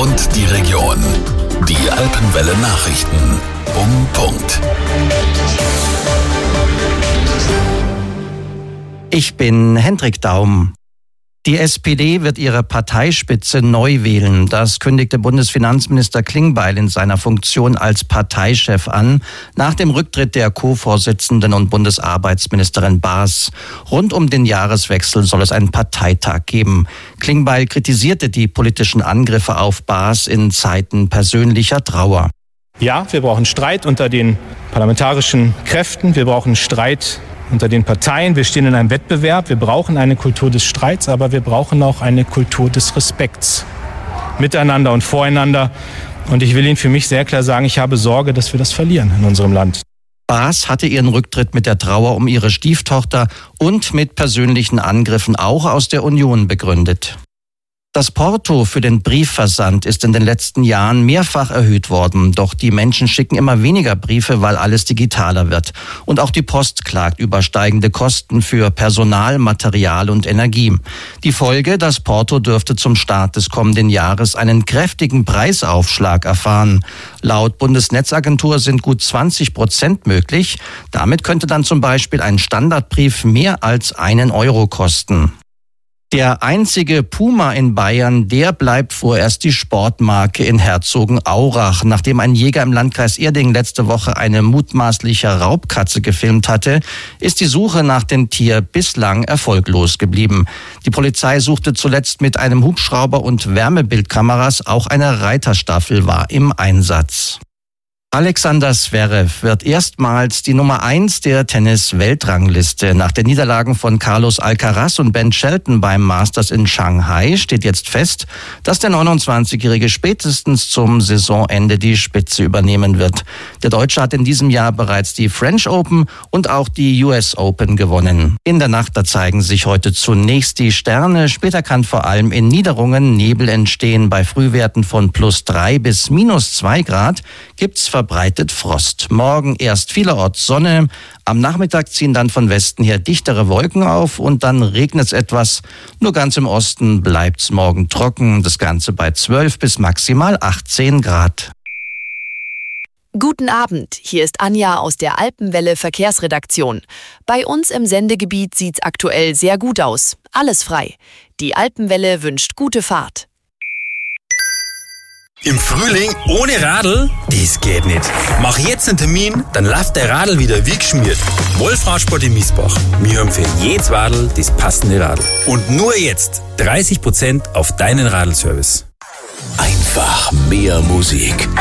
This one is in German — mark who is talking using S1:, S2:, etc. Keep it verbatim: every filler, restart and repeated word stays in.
S1: und die Region. Die Alpenwelle Nachrichten um Punkt.
S2: Ich bin Hendrik Daum. Die S P D wird ihre Parteispitze neu wählen. Das kündigte Bundesfinanzminister Klingbeil in seiner Funktion als Parteichef an, nach dem Rücktritt der Co-Vorsitzenden und Bundesarbeitsministerin Baas. Rund um den Jahreswechsel soll es einen Parteitag geben. Klingbeil kritisierte die politischen Angriffe auf Baas in Zeiten persönlicher Trauer.
S3: Ja, wir brauchen Streit unter den parlamentarischen Kräften. Wir brauchen Streit unter den Parteien. Wir stehen in einem Wettbewerb. Wir brauchen eine Kultur des Streits, aber wir brauchen auch eine Kultur des Respekts miteinander und voreinander. Und ich will Ihnen für mich sehr klar sagen, ich habe Sorge, dass wir das verlieren in unserem Land.
S2: Baas hatte ihren Rücktritt mit der Trauer um ihre Stieftochter und mit persönlichen Angriffen auch aus der Union begründet. Das Porto für den Briefversand ist in den letzten Jahren mehrfach erhöht worden. Doch die Menschen schicken immer weniger Briefe, weil alles digitaler wird. Und auch die Post klagt über steigende Kosten für Personal, Material und Energie. Die Folge, das Porto dürfte zum Start des kommenden Jahres einen kräftigen Preisaufschlag erfahren. Laut Bundesnetzagentur sind gut zwanzig Prozent möglich. Damit könnte dann zum Beispiel ein Standardbrief mehr als einen Euro kosten. Der einzige Puma in Bayern, der bleibt vorerst die Sportmarke in Herzogenaurach. Nachdem ein Jäger im Landkreis Erding letzte Woche eine mutmaßliche Raubkatze gefilmt hatte, ist die Suche nach dem Tier bislang erfolglos geblieben. Die Polizei suchte zuletzt mit einem Hubschrauber und Wärmebildkameras. Auch eine Reiterstaffel war im Einsatz. Alexander Zverev wird erstmals die Nummer eins der Tennis-Weltrangliste. Nach den Niederlagen von Carlos Alcaraz und Ben Shelton beim Masters in Shanghai steht jetzt fest, dass der neunundzwanzigjährige spätestens zum Saisonende die Spitze übernehmen wird. Der Deutsche hat in diesem Jahr bereits die French Open und auch die U S Open gewonnen. In der Nacht da zeigen sich heute zunächst die Sterne. Später kann vor allem in Niederungen Nebel entstehen. Bei Frühwerten von plus drei bis minus zwei Grad gibt's verbreitet Frost. Morgen erst vielerorts Sonne. Am Nachmittag ziehen dann von Westen her dichtere Wolken auf und dann regnet es etwas. Nur ganz im Osten bleibt's morgen trocken. Das Ganze bei zwölf bis maximal achtzehn Grad.
S4: Guten Abend, hier ist Anja aus der Alpenwelle Verkehrsredaktion. Bei uns im Sendegebiet sieht's aktuell sehr gut aus. Alles frei. Die Alpenwelle wünscht gute Fahrt.
S5: Im Frühling ohne Radl? Das geht nicht. Mach jetzt einen Termin, dann läuft der Radl wieder wie geschmiert. Wolf-Radsport in Miesbach. Wir haben für jedes Radl das passende Radl. Und nur jetzt dreißig Prozent auf deinen Radlservice.
S1: Einfach mehr Musik.